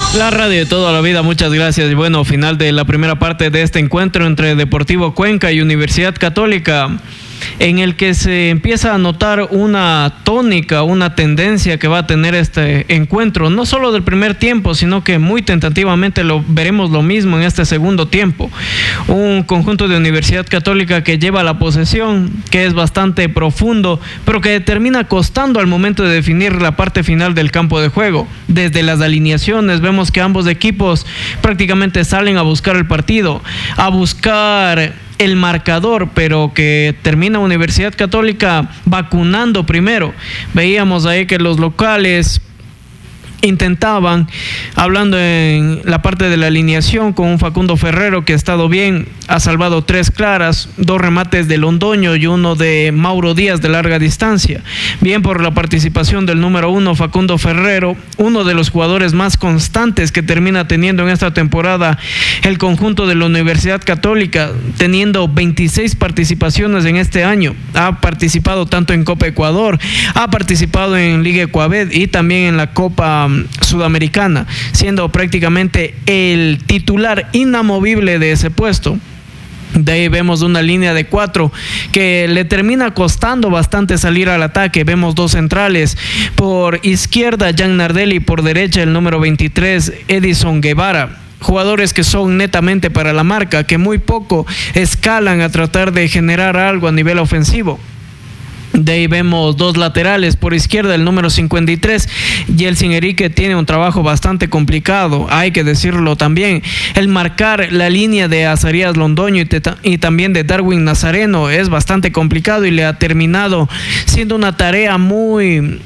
La radio de toda la vida, muchas gracias. Y bueno, final de la primera parte de este encuentro entre Deportivo Cuenca y Universidad Católica, en el que se empieza a notar una tónica, una tendencia que va a tener este encuentro, no solo del primer tiempo, sino que muy tentativamente veremos lo mismo en este segundo tiempo. Un conjunto de Universidad Católica que lleva la posesión, que es bastante profundo, pero que termina costando al momento de definir la parte final del campo de juego. Desde las alineaciones vemos que ambos equipos prácticamente salen a buscar el partido, a buscar el marcador, pero que termina Universidad Católica vacunando primero. Veíamos ahí que los locales intentaban, hablando en la parte de la alineación, con un Facundo Ferrero que ha estado bien, ha salvado 3 claras, 2 remates de Londoño y 1 de Mauro Díaz de larga distancia. Bien por la participación del número 1, Facundo Ferrero, uno de los jugadores más constantes que termina teniendo en esta temporada el conjunto de la Universidad Católica, teniendo 26 participaciones en este año. Ha participado tanto en Copa Ecuador, ha participado en Liga Ecuabet y también en la Copa Sudamericana, siendo prácticamente el titular inamovible de ese puesto. De ahí vemos una línea de 4 que le termina costando bastante salir al ataque. Vemos 2 centrales, por izquierda Jan Nardelli, por derecha el número 23 Edison Guevara. Jugadores que son netamente para la marca, que muy poco escalan a tratar de generar algo a nivel ofensivo. De ahí vemos 2 laterales, por izquierda el número 53, Yeltsin Enrique tiene un trabajo bastante complicado, hay que decirlo también. El marcar la línea de Azarías Londoño y también de Darwin Nazareno es bastante complicado y le ha terminado siendo una tarea muy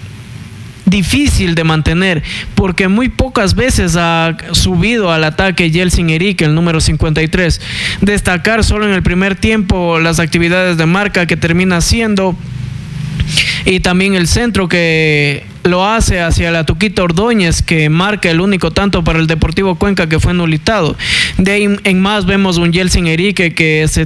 difícil de mantener, porque muy pocas veces ha subido al ataque Yeltsin Enrique, el número 53. Destacar solo en el primer tiempo las actividades de marca que termina haciendo, y también el centro que lo hace hacia la Tuquita Ordóñez, que marca el único tanto para el Deportivo Cuenca, que fue nulitado. De ahí en más vemos un Yeltsin Enrique que se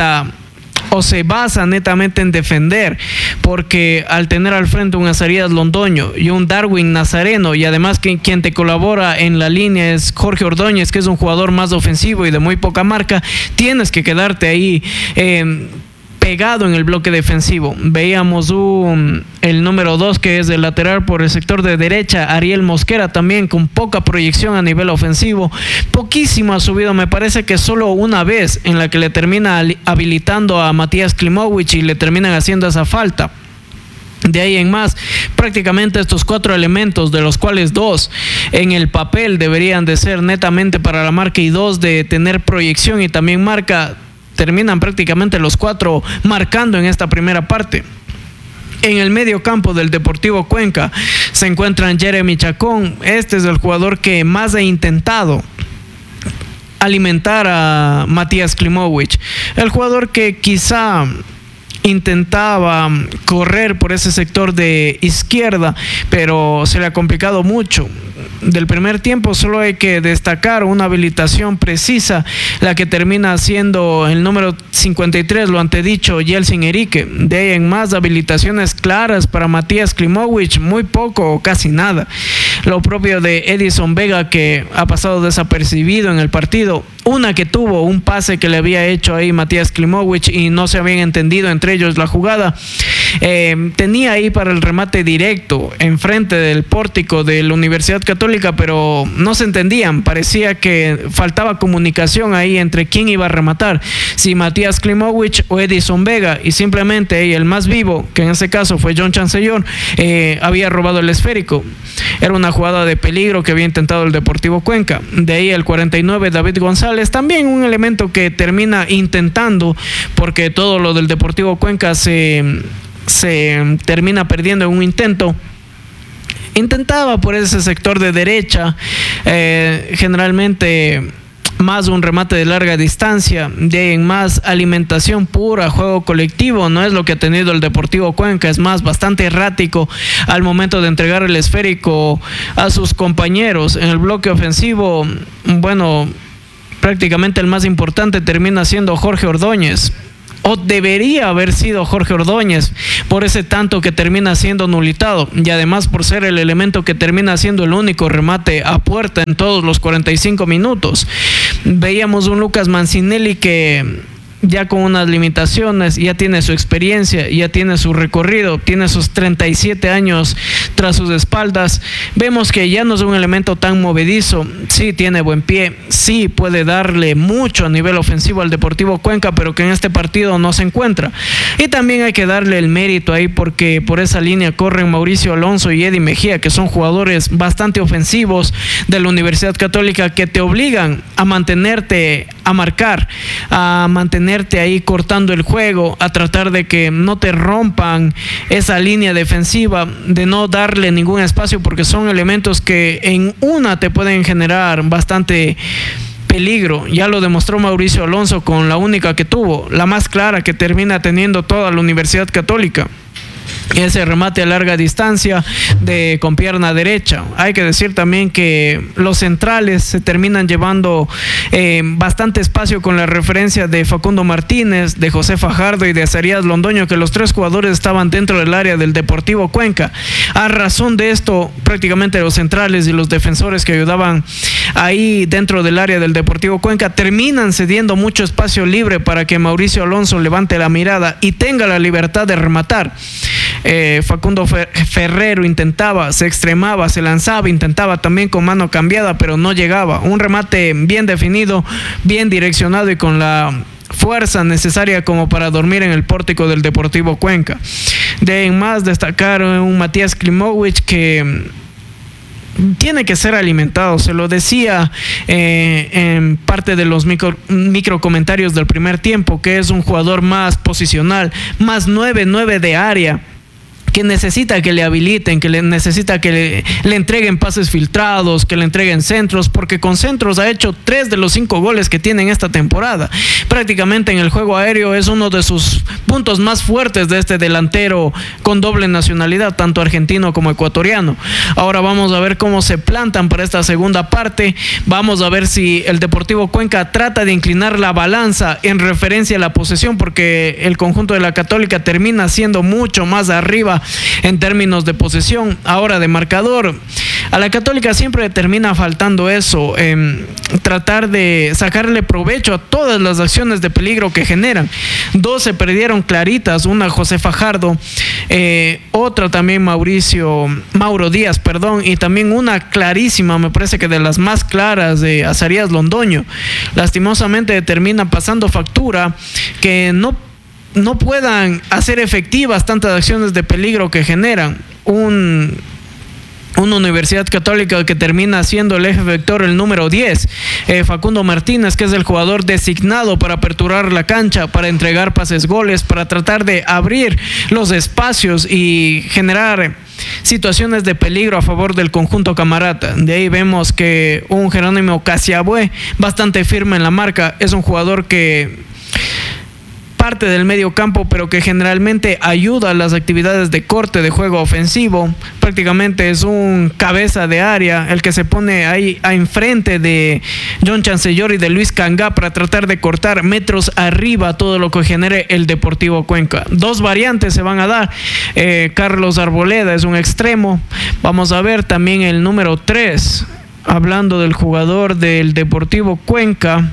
basa netamente en defender, porque al tener al frente un Azarías Londoño y un Darwin Nazareno, y además que quien te colabora en la línea es Jorge Ordóñez, que es un jugador más ofensivo y de muy poca marca, tienes que quedarte ahí pegado en el bloque defensivo. Veíamos el número 2, que es el lateral por el sector de derecha, Ariel Mosquera, también con poca proyección a nivel ofensivo, poquísimo ha subido, me parece que solo una vez, en la que le termina habilitando a Matías Klimovic y le terminan haciendo esa falta. De ahí en más, prácticamente estos 4 elementos, de los cuales 2 en el papel deberían de ser netamente para la marca y 2 de tener proyección y también marca, terminan prácticamente los 4 marcando en esta primera parte. En el medio campo del Deportivo Cuenca se encuentran Jeremy Chacón. Este es el jugador que más ha intentado alimentar a Matías Klimovic, el jugador que quizá intentaba correr por ese sector de izquierda, pero se le ha complicado mucho. Del primer tiempo solo hay que destacar una habilitación precisa, la que termina siendo el número 53, lo antedicho, Yeltsin Enrique. De ahí en más, habilitaciones claras para Matías Klimovic, muy poco o casi nada. Lo propio de Edison Vega, que ha pasado desapercibido en el partido. Una que tuvo un pase que le había hecho ahí Matías Klimovic y no se habían entendido entre ellos la jugada. Tenía ahí para el remate directo enfrente del pórtico de la Universidad Católica, pero no se entendían. Parecía que faltaba comunicación ahí entre quién iba a rematar, si Matías Klimovic o Edison Vega, y simplemente ahí el más vivo, que en ese caso fue John Chancellón, había robado el esférico. Era una jugada de peligro que había intentado el Deportivo Cuenca. De ahí el 49, David González, también un elemento que termina intentando, porque todo lo del Deportivo Cuenca se termina perdiendo en un intento. Intentaba por ese sector de derecha, generalmente más un remate de larga distancia, de ahí en más alimentación pura, juego colectivo. No es lo que ha tenido el Deportivo Cuenca, es más, bastante errático al momento de entregar el esférico a sus compañeros. En el bloque ofensivo, bueno, prácticamente el más importante termina siendo Jorge Ordóñez, o debería haber sido Jorge Ordóñez por ese tanto que termina siendo nulitado y además por ser el elemento que termina siendo el único remate a puerta en todos los 45 minutos. Veíamos un Lucas Mancinelli que ya con unas limitaciones, ya tiene su experiencia, ya tiene su recorrido, tiene sus 37 años tras sus espaldas. Vemos que ya no es un elemento tan movedizo, sí tiene buen pie, sí puede darle mucho a nivel ofensivo al Deportivo Cuenca, pero que en este partido no se encuentra. Y también hay que darle el mérito ahí porque por esa línea corren Mauricio Alonso y Eddie Mejía, que son jugadores bastante ofensivos de la Universidad Católica que te obligan a mantenerte, a marcar, a mantenerte ahí cortando el juego, a tratar de que no te rompan esa línea defensiva, de no darle ningún espacio, porque son elementos que en una te pueden generar bastante peligro. Ya lo demostró Mauricio Alonso con la única que tuvo, la más clara que termina teniendo toda la Universidad Católica. Ese remate a larga distancia con pierna derecha. Hay que decir también que los centrales se terminan llevando bastante espacio con la referencia de Facundo Martínez, de José Fajardo y de Azarías Londoño, que los tres jugadores estaban dentro del área del Deportivo Cuenca. A razón de esto, prácticamente los centrales y los defensores que ayudaban ahí dentro del área del Deportivo Cuenca terminan cediendo mucho espacio libre para que Mauricio Alonso levante la mirada y tenga la libertad de rematar. Facundo Ferrero intentaba, se extremaba, se lanzaba, intentaba también con mano cambiada, pero no llegaba. Un remate bien definido, bien direccionado y con la fuerza necesaria como para dormir en el pórtico del Deportivo Cuenca. De en más destacar un Matías Klimovic que tiene que ser alimentado, se lo decía en parte de los micro comentarios del primer tiempo, que es un jugador más posicional, más 9 de área, que necesita que le habiliten, que necesita que le entreguen pases filtrados, que le entreguen centros, porque con centros ha hecho 3 de los 5 goles que tiene en esta temporada. Prácticamente en el juego aéreo es uno de sus puntos más fuertes de este delantero con doble nacionalidad, tanto argentino como ecuatoriano. Ahora vamos a ver cómo se plantan para esta segunda parte. Vamos a ver si el Deportivo Cuenca trata de inclinar la balanza en referencia a la posesión, porque el conjunto de la Católica termina siendo mucho más arriba en términos de posesión. Ahora de marcador, a la Católica siempre termina faltando eso, tratar de sacarle provecho a todas las acciones de peligro que generan. 2 se perdieron claritas, una José Fajardo, otra también Mauro Díaz, y también una clarísima, me parece que de las más claras, de Azarías Londoño. Lastimosamente termina pasando factura, que no puedan hacer efectivas tantas acciones de peligro que generan. Una Universidad Católica que termina siendo el eje vector el número 10, Facundo Martínez, que es el jugador designado para aperturar la cancha, para entregar pases goles, para tratar de abrir los espacios y generar situaciones de peligro a favor del conjunto camarata. De ahí vemos que un Jerónimo Casiabue, bastante firme en la marca, es un jugador que parte del medio campo, pero que generalmente ayuda a las actividades de corte de juego ofensivo. Prácticamente es un cabeza de área, el que se pone ahí enfrente de John Chancellor y de Luis Cangá para tratar de cortar metros arriba todo lo que genere el Deportivo Cuenca. 2 variantes se van a dar. Carlos Arboleda es un extremo. Vamos a ver también el número 3, hablando del jugador del Deportivo Cuenca.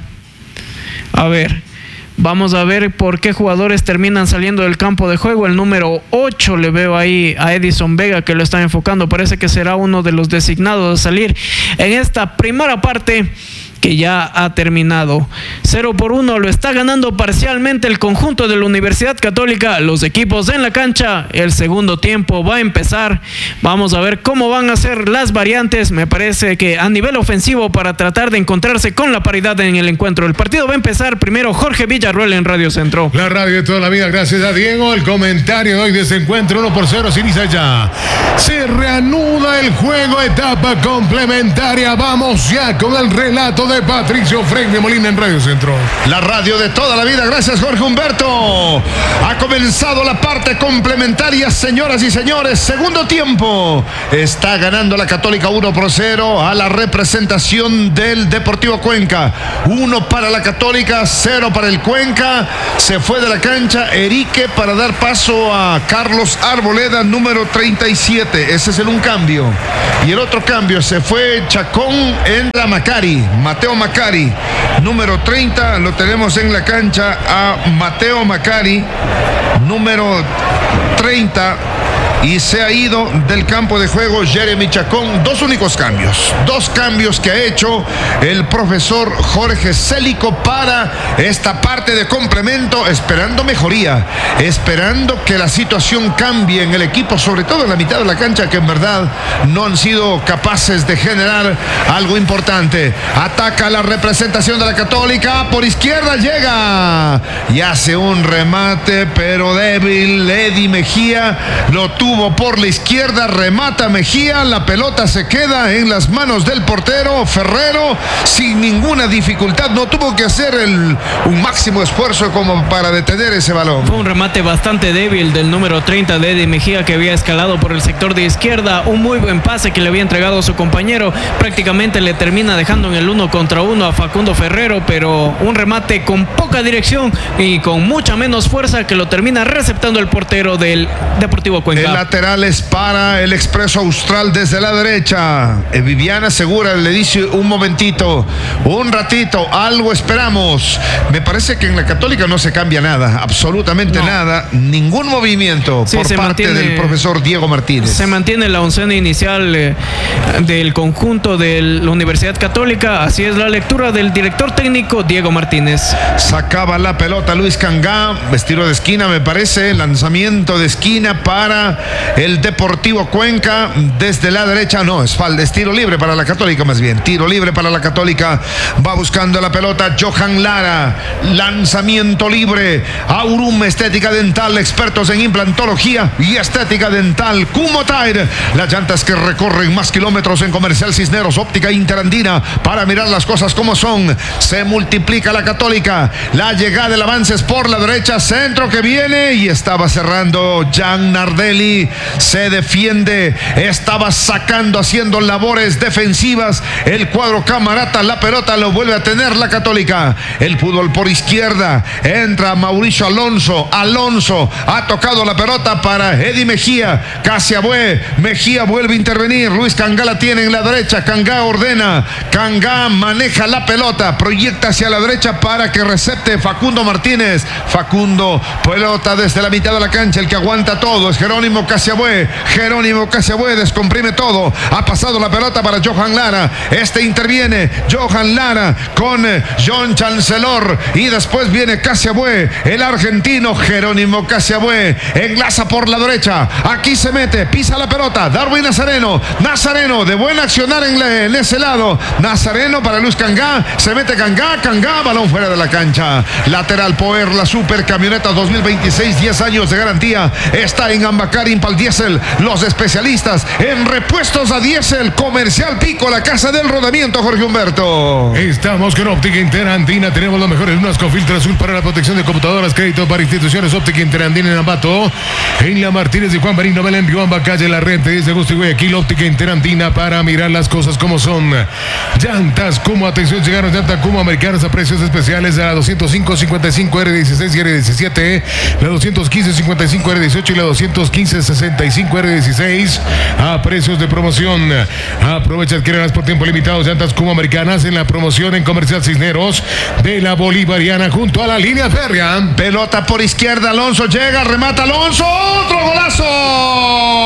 Vamos a ver por qué jugadores terminan saliendo del campo de juego. El número 8 le veo ahí a Edison Vega, que lo está enfocando. Parece que será uno de los designados a salir en esta primera parte, que ya ha terminado. 0-1 lo está ganando parcialmente el conjunto de la Universidad Católica. Los equipos en la cancha. El segundo tiempo va a empezar. Vamos a ver cómo van a ser las variantes. Me parece que a nivel ofensivo, para tratar de encontrarse con la paridad en el encuentro. El partido va a empezar primero. Jorge Villarroel en Radio Centro. La radio de toda la vida, gracias a Diego. El comentario de hoy de ese encuentro, 1-0, se inicia ya. Se reanuda el juego, etapa complementaria. Vamos ya con el relato de de Patricio Frey de Molina en Radio Centro. La radio de toda la vida. Gracias, Jorge Humberto. Ha comenzado la parte complementaria, señoras y señores. Segundo tiempo. Está ganando la Católica 1-0 a la representación del Deportivo Cuenca. 1 para la Católica, 0 para el Cuenca. Se fue de la cancha Erique para dar paso a Carlos Arboleda, número 37. Ese es un cambio. Y el otro cambio, se fue Chacón, entra Macari, Mateo Macari, número 30. Lo tenemos en la cancha a Mateo Macari, número 30. Y se ha ido del campo de juego Jeremy Chacón. Dos únicos cambios. Dos cambios que ha hecho el profesor Jorge Célico para esta parte de complemento, esperando mejoría, esperando que la situación cambie en el equipo, sobre todo en la mitad de la cancha, que en verdad no han sido capaces de generar algo importante. Ataca la representación de la Católica. Por izquierda llega y hace un remate, pero débil. Eddie Mejía lo tuvo por la izquierda, remata Mejía, la pelota se queda en las manos del portero Ferrero sin ninguna dificultad, no tuvo que hacer un máximo esfuerzo como para detener ese balón. Fue un remate bastante débil del número 30 de Eddie Mejía, que había escalado por el sector de izquierda, un muy buen pase que le había entregado a su compañero, prácticamente le termina dejando en el 1 contra 1 a Facundo Ferrero, pero un remate con poca dirección y con mucha menos fuerza que lo termina receptando el portero del Deportivo Cuenca. Laterales para el Expreso Austral desde la derecha. Viviana Segura le dice un momentito, un ratito, algo esperamos. Me parece que en la Católica no se cambia nada, absolutamente nada, ningún movimiento por parte del profesor Diego Martínez. Se mantiene la oncena inicial del conjunto de la Universidad Católica, así es la lectura del director técnico Diego Martínez. Sacaba la pelota Luis Cangá, tiro de esquina me parece, lanzamiento de esquina para el Deportivo Cuenca desde la derecha. No, es falta, es tiro libre para la Católica, más bien tiro libre para la Católica. Va buscando la pelota Johan Lara, lanzamiento libre. Aurum Estética Dental, expertos en implantología y estética dental. Kumotire, las llantas que recorren más kilómetros en Comercial Cisneros. Óptica Interandina, para mirar las cosas como son. Se multiplica la Católica, la llegada del avance es por la derecha, centro que viene y estaba cerrando Jan Nardelli. Se defiende, estaba sacando, haciendo labores defensivas el cuadro Camarata. La pelota lo vuelve a tener la Católica. El fútbol por izquierda, entra Mauricio Alonso. Alonso ha tocado la pelota para Eddie Mejía. Casiabue, Mejía vuelve a intervenir. Luis Cangá la tiene en la derecha. Cangá ordena, Cangá maneja la pelota, proyecta hacia la derecha para que recepte Facundo Martínez. Facundo, pelota desde la mitad de la cancha. El que aguanta todo es Jerónimo Casiabue. Jerónimo Casiabue descomprime todo. Ha pasado la pelota para Johan Lara. Interviene Johan Lara con John Chancellor. Y después viene Casiabue, el argentino Jerónimo Casiabue. Enlaza por la derecha. Aquí se mete, pisa la pelota. Darwin Nazareno. Nazareno de buen accionar en ese lado. Nazareno para Luis Cangá. Se mete Cangá. Cangá, balón fuera de la cancha. Lateral Poer, la super camioneta 2026, 10 años de garantía. Está en Ambacar Impal Diesel, los especialistas en repuestos a diésel. Comercial Pico, la casa del rodamiento, Jorge Humberto. Estamos con Óptica Interandina. Tenemos los mejores lunas con filtro azul para la protección de computadoras, crédito para instituciones. Óptica Interandina en Ambato, en la Martínez y Juan Marino Belén, Riobamba, calle La Rente, desde Gusto y Guayaquil. Óptica Interandina, para mirar las cosas como son. Llantas Kumo, atención, llegaron llantas Kumo americanas a precios especiales a la 205-55 R16 y R17, la 215-55 R18 y la 215-65 R16 a precios de promoción. Aprovecha, adquiérala por tiempo limitado. Llantas Kumo americanas en la promoción en Comercial Cisneros de la Bolivariana junto a la línea férrea. Pelota por izquierda, Alonso llega, remata Alonso, otro golazo.